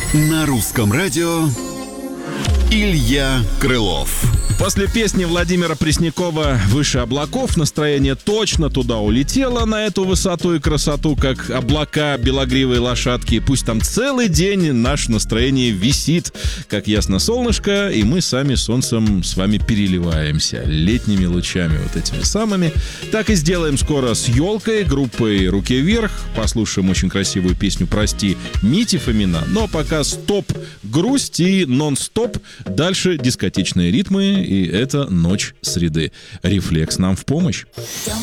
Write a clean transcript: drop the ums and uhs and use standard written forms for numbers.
На русском радио Илья Крылов. После песни Владимира Преснякова «Выше облаков» настроение точно туда улетело, на эту высоту и красоту, как облака белогривые лошадки. Пусть там целый день наше настроение висит, как ясно солнышко, и мы сами солнцем с вами переливаемся летними лучами вот этими самыми. Так и сделаем скоро с «Елкой», группой «Руки вверх». Послушаем очень красивую песню «Прости» Мити Фомина. Но пока стоп грусть и нон-стоп. Дальше дискотечные ритмы, и это «Ночь среды». «Рефлекс» нам в помощь.